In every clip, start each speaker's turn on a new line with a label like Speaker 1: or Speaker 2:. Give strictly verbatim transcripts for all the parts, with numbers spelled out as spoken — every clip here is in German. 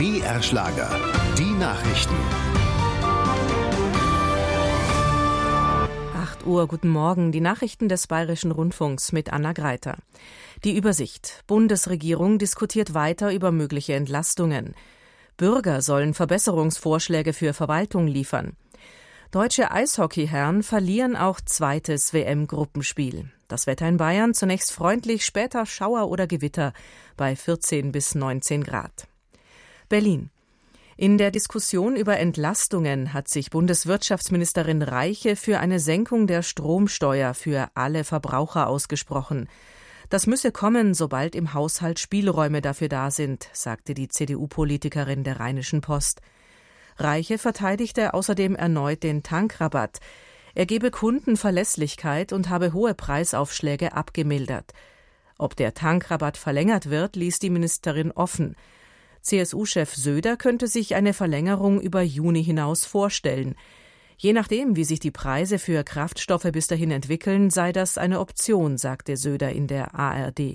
Speaker 1: B R-Schlager. Die Nachrichten.
Speaker 2: acht Uhr, guten Morgen. Die Nachrichten des Bayerischen Rundfunks mit Anna Greiter. Die Übersicht. Bundesregierung diskutiert weiter über mögliche Entlastungen. Bürger sollen Verbesserungsvorschläge für Verwaltung liefern. Deutsche Eishockeyherren verlieren auch zweites W M-Gruppenspiel. Das Wetter in Bayern zunächst freundlich, später Schauer oder Gewitter bei vierzehn bis neunzehn Grad. Berlin. In der Diskussion über Entlastungen hat sich Bundeswirtschaftsministerin Reiche für eine Senkung der Stromsteuer für alle Verbraucher ausgesprochen. Das müsse kommen, sobald im Haushalt Spielräume dafür da sind, sagte die C D U-Politikerin der Rheinischen Post. Reiche verteidigte außerdem erneut den Tankrabatt. Er gebe Kunden Verlässlichkeit und habe hohe Preisaufschläge abgemildert. Ob der Tankrabatt verlängert wird, ließ die Ministerin offen. C S U-Chef Söder könnte sich eine Verlängerung über Juni hinaus vorstellen. Je nachdem, wie sich die Preise für Kraftstoffe bis dahin entwickeln, sei das eine Option, sagte Söder in der A R D.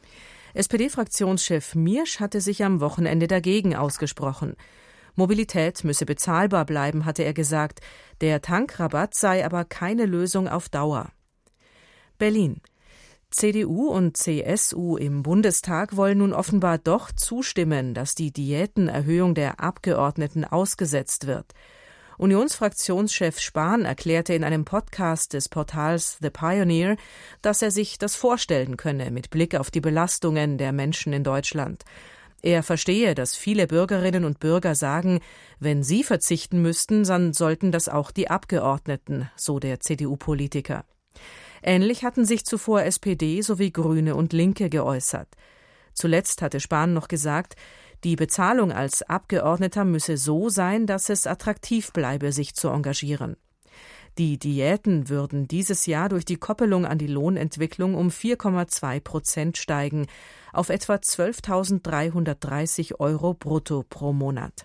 Speaker 2: S P D-Fraktionschef Miersch hatte sich am Wochenende dagegen ausgesprochen. Mobilität müsse bezahlbar bleiben, hatte er gesagt. Der Tankrabatt sei aber keine Lösung auf Dauer. Berlin. C D U und C S U im Bundestag wollen nun offenbar doch zustimmen, dass die Diätenerhöhung der Abgeordneten ausgesetzt wird. Unionsfraktionschef Spahn erklärte in einem Podcast des Portals The Pioneer, dass er sich das vorstellen könne mit Blick auf die Belastungen der Menschen in Deutschland. Er verstehe, dass viele Bürgerinnen und Bürger sagen, wenn sie verzichten müssten, dann sollten das auch die Abgeordneten, so der C D U-Politiker. Ähnlich hatten sich zuvor S P D sowie Grüne und Linke geäußert. Zuletzt hatte Spahn noch gesagt, die Bezahlung als Abgeordneter müsse so sein, dass es attraktiv bleibe, sich zu engagieren. Die Diäten würden dieses Jahr durch die Koppelung an die Lohnentwicklung um vier Komma zwei Prozent steigen, auf etwa zwölftausenddreihundertdreißig Euro brutto pro Monat.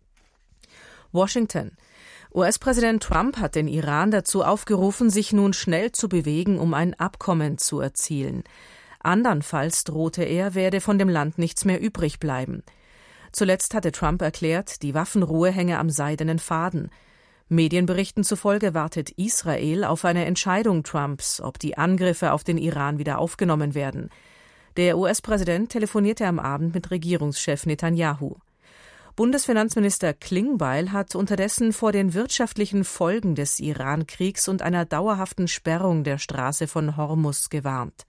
Speaker 2: Washington. U S-Präsident Trump hat den Iran dazu aufgerufen, sich nun schnell zu bewegen, um ein Abkommen zu erzielen. Andernfalls drohte er, werde von dem Land nichts mehr übrig bleiben. Zuletzt hatte Trump erklärt, die Waffenruhe hänge am seidenen Faden. Medienberichten zufolge wartet Israel auf eine Entscheidung Trumps, ob die Angriffe auf den Iran wieder aufgenommen werden. Der U S-Präsident telefonierte am Abend mit Regierungschef Netanyahu. Bundesfinanzminister Klingbeil hat unterdessen vor den wirtschaftlichen Folgen des Iran-Kriegs und einer dauerhaften Sperrung der Straße von Hormuz gewarnt.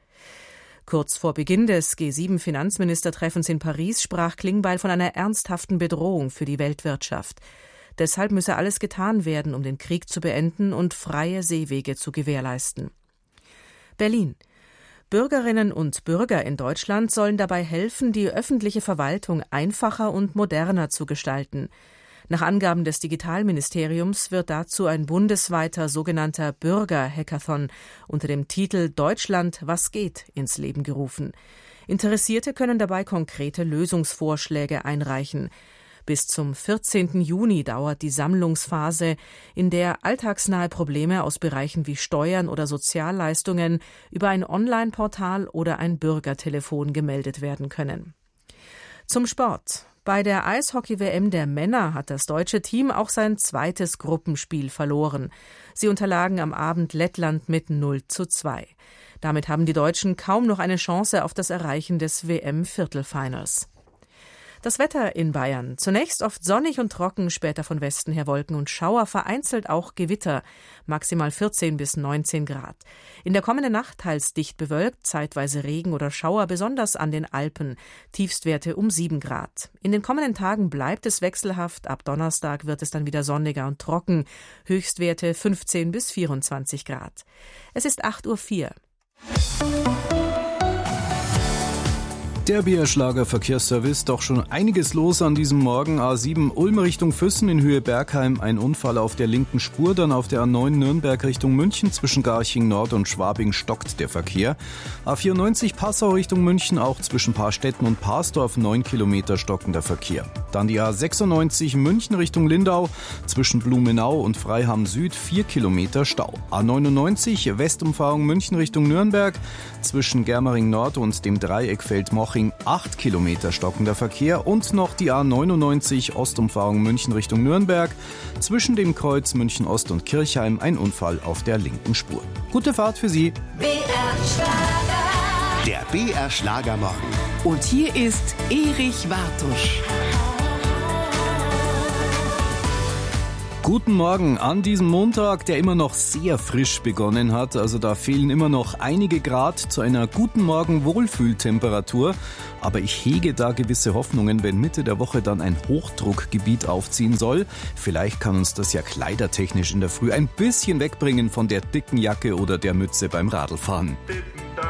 Speaker 2: Kurz vor Beginn des G sieben Finanzministertreffens in Paris sprach Klingbeil von einer ernsthaften Bedrohung für die Weltwirtschaft. Deshalb müsse alles getan werden, um den Krieg zu beenden und freie Seewege zu gewährleisten. Berlin. Bürgerinnen und Bürger in Deutschland sollen dabei helfen, die öffentliche Verwaltung einfacher und moderner zu gestalten. Nach Angaben des Digitalministeriums wird dazu ein bundesweiter sogenannter Bürger-Hackathon unter dem Titel Deutschland, was geht? Ins Leben gerufen. Interessierte können dabei konkrete Lösungsvorschläge einreichen. Bis zum vierzehnten Juni dauert die Sammlungsphase, in der alltagsnahe Probleme aus Bereichen wie Steuern oder Sozialleistungen über ein Online-Portal oder ein Bürgertelefon gemeldet werden können. Zum Sport. Bei der Eishockey-W M der Männer hat das deutsche Team auch sein zweites Gruppenspiel verloren. Sie unterlagen am Abend Lettland mit null zu zwei. Damit haben die Deutschen kaum noch eine Chance auf das Erreichen des W M-Viertelfinals. Das Wetter in Bayern. Zunächst oft sonnig und trocken, später von Westen her Wolken und Schauer, vereinzelt auch Gewitter, maximal vierzehn bis neunzehn Grad. In der kommenden Nacht teils dicht bewölkt, zeitweise Regen oder Schauer, besonders an den Alpen, Tiefstwerte um sieben Grad. In den kommenden Tagen bleibt es wechselhaft, ab Donnerstag wird es dann wieder sonniger und trocken, Höchstwerte fünfzehn bis vierundzwanzig Grad. Es ist acht Uhr vier.
Speaker 3: Der B R-Schlager Verkehrsservice, doch schon einiges los an diesem Morgen. A sieben Ulm Richtung Füssen in Höhe Bergheim, ein Unfall auf der linken Spur, dann auf der A neun Nürnberg Richtung München, zwischen Garching Nord und Schwabing stockt der Verkehr. A vierundneunzig Passau Richtung München, auch zwischen Paarstetten und Parsdorf neun Kilometer stockender Verkehr. Dann die A sechsundneunzig München Richtung Lindau, zwischen Blumenau und Freiham Süd vier Kilometer Stau. A neunundneunzig Westumfahrung München Richtung Nürnberg, zwischen Germering Nord und dem Dreieck Feldmoching Unterhaching acht Kilometer stockender Verkehr und noch die A neunundneunzig Ostumfahrung München Richtung Nürnberg. Zwischen dem Kreuz München Ost und Kirchheim ein Unfall auf der linken Spur. Gute Fahrt für Sie.
Speaker 1: B R Schlager. Der B R Schlagermorgen.
Speaker 4: Und hier ist Erich Wartusch.
Speaker 3: Guten Morgen an diesem Montag, der immer noch sehr frisch begonnen hat. Also da fehlen immer noch einige Grad zu einer guten Morgen-Wohlfühltemperatur. Aber ich hege da gewisse Hoffnungen, wenn Mitte der Woche dann ein Hochdruckgebiet aufziehen soll. Vielleicht kann uns das ja kleidertechnisch in der Früh ein bisschen wegbringen von der dicken Jacke oder der Mütze beim Radlfahren.